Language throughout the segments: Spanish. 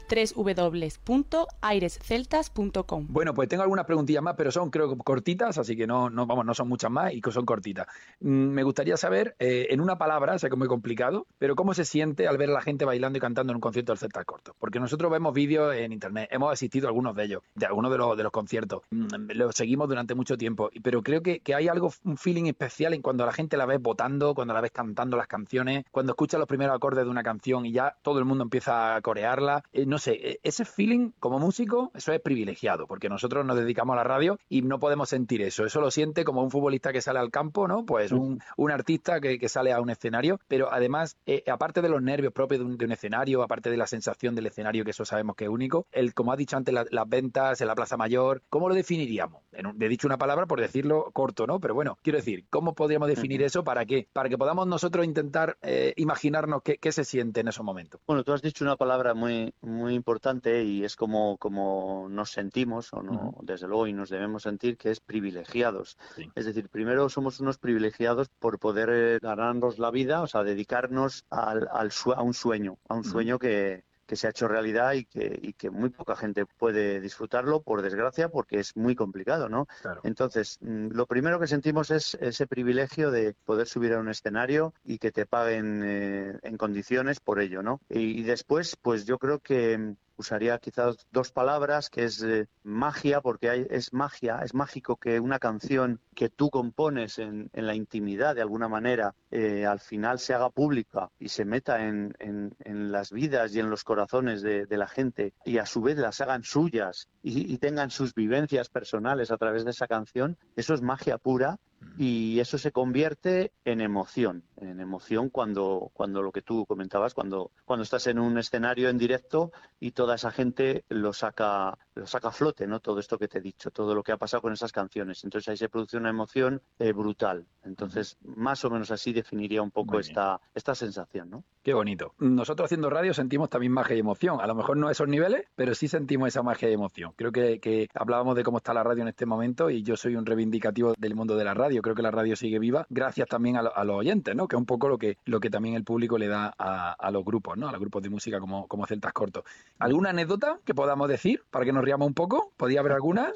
www.airesceltas.com. Bueno, pues tengo algunas preguntillas más, pero son creo cortitas, así que no son muchas más y son cortitas. Me gustaría saber, en una palabra, sé que es muy complicado, pero ¿cómo se siente al ver a la gente bailando y cantando en un concierto del Celtas Cortos? Porque nosotros vemos vídeos en internet, hemos asistido a algunos de ellos, de algunos de los conciertos, los seguimos durante mucho tiempo, pero creo que hay algo, un feeling especial en cuando la gente la ves votando, cuando la ves cantando las canciones, cuando escuchas los primeros acordes de una canción y ya todo el mundo empieza a corearla. No sé, ese feeling como músico, eso es privilegiado, porque nosotros nos dedicamos a la radio y no podemos sentir eso. Eso lo siente como un futbolista que sale al campo, ¿no? Pues un artista que sale a un escenario, pero además, aparte de los nervios propios de un escenario, aparte de la sensación del escenario, que eso sabemos que es único, como has dicho antes, las ventas en la Plaza Mayor, ¿cómo lo definiríamos? He dicho una palabra por decirlo corto, ¿no? Pero bueno, quiero decir, ¿cómo podríamos definir eso? ¿Para qué? Para que podamos nosotros intentar imaginarnos qué se siente en esos momentos. Bueno, tú has dicho una palabra muy, muy importante y es como nos sentimos, o no, desde luego, y nos debemos sentir, que es privilegiados. Sí. Es decir, primero somos unos privilegiados por poder ganarnos la vida, o sea, dedicarnos a un sueño, que se ha hecho realidad y que muy poca gente puede disfrutarlo, por desgracia, porque es muy complicado, ¿no? Claro. Entonces, lo primero que sentimos es ese privilegio de poder subir a un escenario y que te paguen en condiciones por ello, ¿no? Y después, pues yo creo que usaría quizás dos palabras, que es magia, porque es magia, es mágico que una canción que tú compones en la intimidad, de alguna manera, al final se haga pública y se meta en las vidas y en los corazones de la gente, y a su vez las hagan suyas y tengan sus vivencias personales a través de esa canción. Eso es magia pura. Y eso se convierte en emoción cuando lo que tú comentabas, cuando estás en un escenario en directo y toda esa gente lo saca a flote, ¿no? Todo esto que te he dicho, todo lo que ha pasado con esas canciones. Entonces ahí se produce una emoción brutal. Entonces, más o menos así definiría un poco esta sensación, ¿no? Qué bonito. Nosotros haciendo radio sentimos también magia y emoción. A lo mejor no a esos niveles, pero sí sentimos esa magia y emoción. Creo que hablábamos de cómo está la radio en este momento y yo soy un reivindicativo del mundo de la radio. Creo que la radio sigue viva gracias también a los oyentes, ¿no? Que es un poco lo que también el público le da a los grupos, ¿no? A los grupos de música como Celtas Cortos. ¿Alguna anécdota que podamos decir para que nos riamos un poco? ¿Podría haber alguna?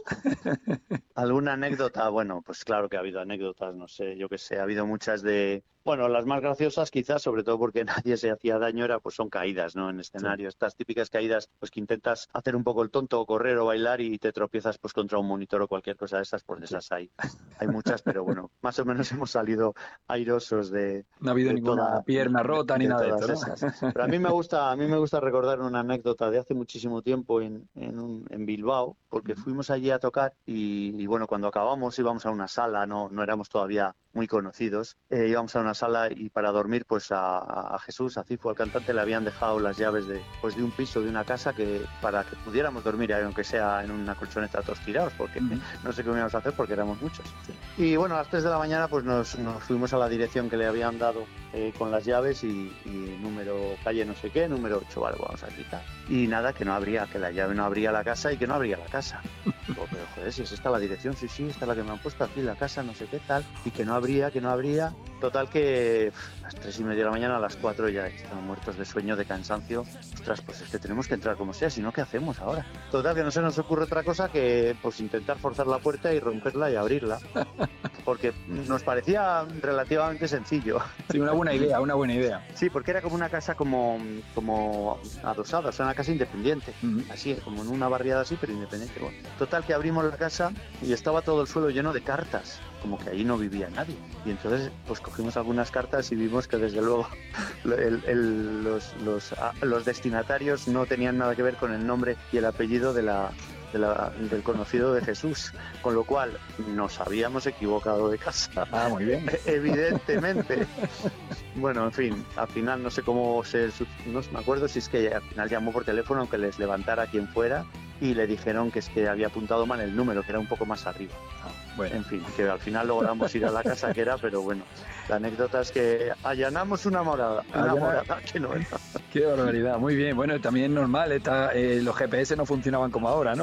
¿Alguna anécdota? Bueno, pues claro que ha habido anécdotas, no sé, yo qué sé, ha habido muchas de... Bueno, las más graciosas quizás, sobre todo porque nadie se hacía daño, pues son caídas, ¿no? En escenario. Sí. Estas típicas caídas, pues que intentas hacer un poco el tonto, o correr o bailar y te tropiezas pues contra un monitor o cualquier cosa de estas, pues de esas hay muchas, pero bueno, más o menos hemos salido airosos de... No ha habido ninguna pierna rota ni nada de esto, ¿no? Esas. Pero a mí me gusta recordar una anécdota de hace muchísimo tiempo en Bilbao, porque fuimos allí a tocar y bueno, cuando acabamos íbamos a una sala, no éramos todavía muy conocidos, íbamos a una sala y para dormir pues a Jesús, a Cifo, al cantante, le habían dejado las llaves de un piso, de una casa, para que pudiéramos dormir, aunque sea en una colchoneta todos tirados, porque no sé qué íbamos a hacer porque éramos muchos. Sí. Y bueno, a las 3 de la mañana pues nos fuimos a la dirección que le habían dado con las llaves y número calle no sé qué, número 8, vale, vamos a gritar. Y nada, que la llave no abría la casa y que no abría la casa. Digo, pero joder, si es esta la dirección, sí, esta es la que me han puesto aquí, la casa, no sé qué tal, y que no abría. Total que a las 3:30 de la mañana, a las 4 ya estamos muertos de sueño, de cansancio. Ostras, pues es que tenemos que entrar como sea, si no, ¿qué hacemos ahora? Total que no se nos ocurre otra cosa que pues intentar forzar la puerta y romperla y abrirla. Porque nos parecía relativamente sencillo. Sí, una buena idea. Sí, porque era como una casa como adosada, o sea, una casa independiente. Así, como en una barriada así, pero independiente. Bueno, total que abrimos la casa y estaba todo el suelo lleno de cartas, como que ahí no vivía nadie. Y entonces pues cogimos algunas cartas y vimos que desde luego los destinatarios no tenían nada que ver con el nombre y el apellido del conocido de Jesús, con lo cual nos habíamos equivocado de casa. Ah, muy bien. Evidentemente. Bueno, en fin, al final no sé cómo no me acuerdo si es que al final llamó por teléfono aunque les levantara quien fuera y le dijeron que es que había apuntado mal el número, que era un poco más arriba. Bueno. En fin, que al final logramos ir a la casa que era, pero bueno, la anécdota es que allanamos una morada que no era. Qué barbaridad, muy bien. Bueno, también normal, los GPS no funcionaban como ahora, ¿no?